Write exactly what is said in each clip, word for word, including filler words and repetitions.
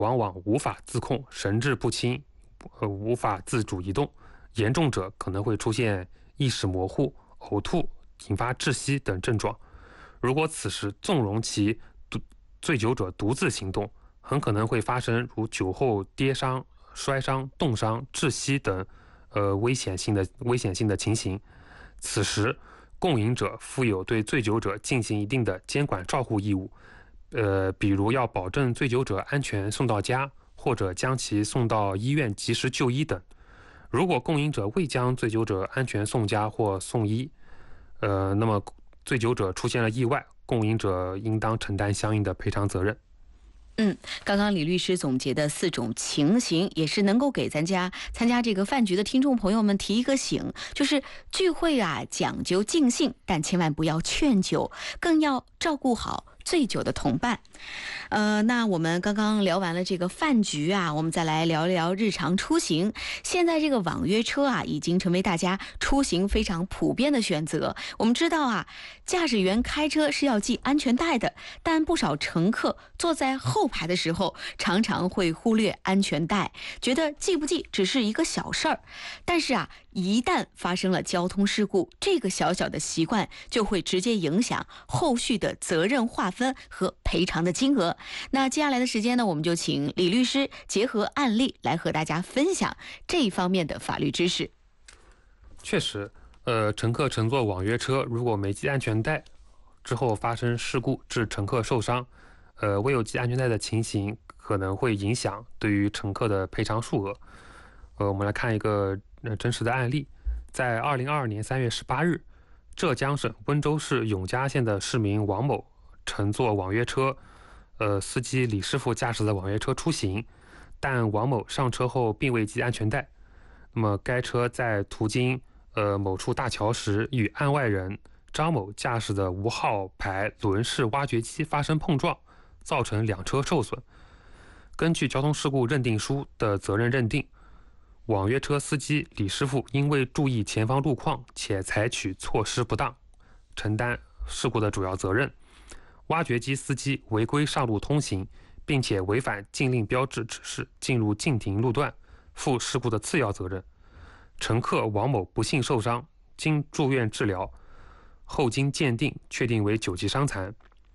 往往无法自控，神志不清，呃，无法自主移动，严重者可能会出现意识模糊、呕吐、引发窒息等症状。如果此时纵容其醉酒者独自行动，很可能会发生如酒后跌伤、摔伤、冻伤、窒息等呃危险性的危险性的情形。此时，共饮者负有对醉酒者进行一定的监管照护义务，呃，比如要保证醉酒者安全送到家，或者将其送到医院及时就医等。如果共饮者未将醉酒者安全送家或送医，呃，那么醉酒者出现了意外，共饮者应当承担相应的赔偿责任。 嗯，刚刚李律师总结的四种情形，也是能够给咱家参加这个饭局的听众朋友们提一个醒，就是聚会啊讲究尽兴，但千万不要劝酒，更要照顾好醉酒的同伴。呃，那我们刚刚聊完了这个饭局啊，我们再来聊一聊日常出行。现在这个网约车啊，已经成为大家出行非常普遍的选择。我们知道啊，驾驶员开车是要系安全带的，但不少乘客坐在后排的时候，常常会忽略安全带，觉得系不系只是一个小事儿。但是啊，一旦发生了交通事故，这个小小的习惯就会直接影响后续的责任划分和赔偿的金额。那接下来的时间呢，我们就请李律师结合案例来和大家分享这一方面的法律知识。 确实，呃，乘客乘坐网约车如果没系安全带之后发生事故致乘客受伤，呃，未有系安全带的情形可能会影响对于乘客的赔偿数额。呃，我们来看一个、呃、真实的案例，在二零二二年三月十八日，浙江省温州市永嘉县的市民王某乘坐网约车，呃，司机李师傅驾驶的网约车出行，但王某上车后并未系安全带。那么该车在途经呃某处大桥时，与案外人张某驾驶的无号牌轮式挖掘机发生碰撞，造成两车受损。根据交通事故认定书的责任认定，网约车司机李师傅因为注意前方路况且采取措施不当，承担事故的主要责任。挖掘机司机违规上路通行，并且违反禁令标志指示进入禁停路段，负事故的次要责任。乘客王某不幸受伤，经住院治疗后经鉴定确定为九级伤残。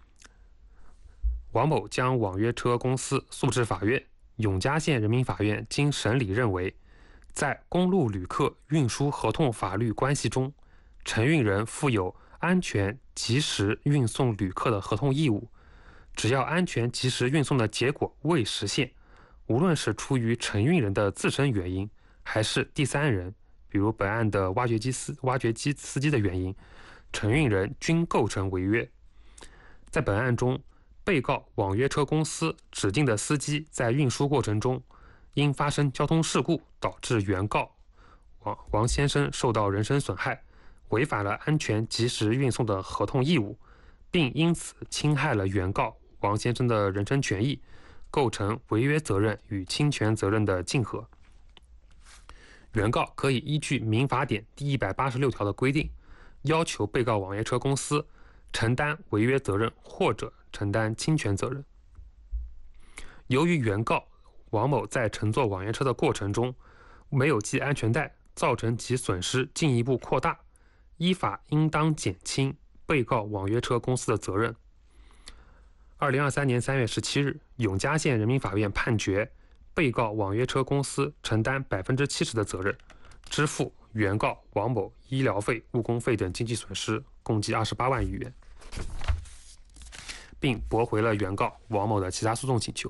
王某将网约车公司诉至法院，永嘉县人民法院经审理认为，在公路旅客运输合同法律关系中，承运人负有安全及时运送旅客的合同义务。只要安全及时运送的结果未实现，无论是出于承运人的自身原因，还是第三人，比如本案的挖掘机司挖掘机司机的原因，承运人均构成违约。在本案中，被告网约车公司指定的司机在运输过程中因发生交通事故导致原告王王先生受到人身损害，违反了安全及时运送的合同义务，并因此侵害了原告王先生的人身权益，构成违约责任与侵权责任的竞合。原告可以依据民法典第一百八十六条的规定，要求被告网约车公司承担违约责任或者承担侵权责任。由于原告王某在乘坐网约车的过程中没有系安全带，造成其损失进一步扩大，依法应当减轻被告网约车公司的责任。二零二三年三月十七日，永嘉县人民法院判决被告网约车公司承担百分之七十的责任，支付原告王某医疗费、误工费等经济损失共计二十八万余元，并驳回了原告王某的其他诉讼请求。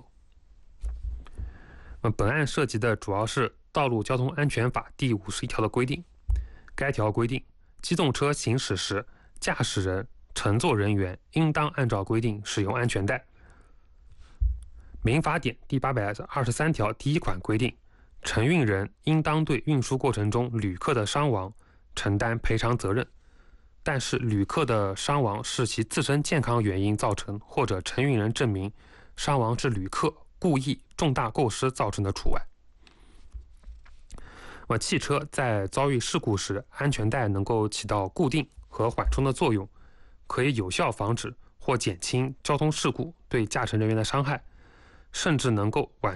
本案涉及的主要是《道路交通安全法》第五十一条的规定。该条规定，机动车行驶时，驾驶人、乘坐人员应当按照规定使用安全带。民法典第八百二十三条第一款规定，承运人应当对运输过程中旅客的伤亡承担赔偿责任，但是旅客的伤亡是其自身健康原因造成，或者承运人证明伤亡是旅客故意重大过失造成的除外。那么汽车在遭遇事故时，安全带能够起到固定和缓冲的作用，可以有效防止或减轻交通事故对驾乘人员的伤害。 甚至能够挽